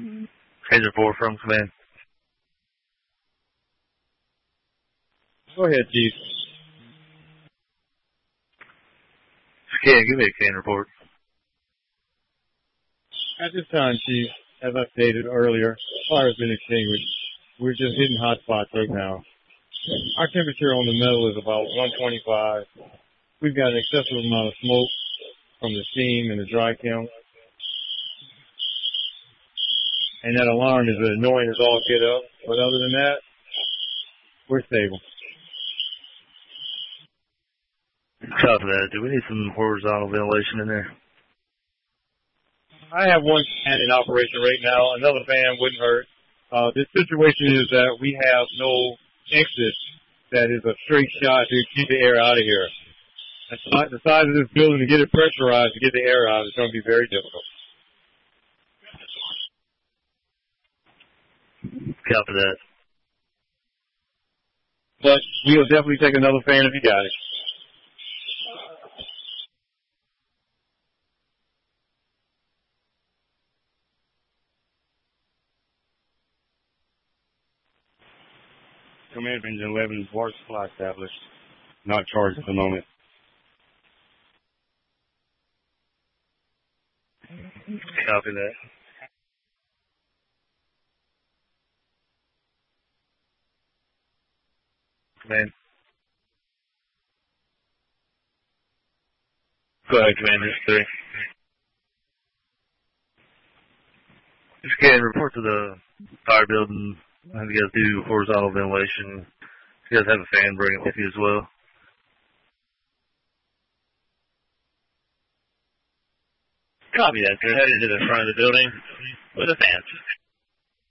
Change report from command. Go ahead, Chief. Scan, give me a can report. At this time, Chief, as I stated earlier, fire has been extinguished. We're just hitting hot spots right now. Our temperature on the metal is about 125. We've got an excessive amount of smoke from the steam and the dry kiln. And that alarm is annoying as all get up. But other than that, we're stable. Copy that. Do we need some horizontal ventilation in there? I have one fan in operation right now. Another fan wouldn't hurt. This situation is that we have no exit that is a straight shot to keep the air out of here. The size of this building, to get it pressurized, to get the air out, is going to be very difficult. Copy that. But we'll definitely take another fan if you got it. Command Engine 11, water supply established. Not charged at the moment. Copy that. Command. Go ahead, Commander 3. Scan, report to the fire building. Have you guys do horizontal ventilation? If you guys have a fan, bring it with you as well. Copy that. Go ahead into the front of the building with a fan.